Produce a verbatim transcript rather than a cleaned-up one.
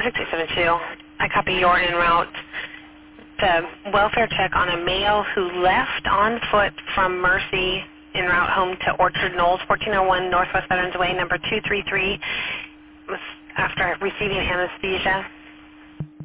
six eight seven two. I copy your en route. The welfare check on a male who left on foot from Mercy en route home to Orchard Knolls, fourteen oh one Northwest Veterans Way, number two three three, was after receiving anesthesia.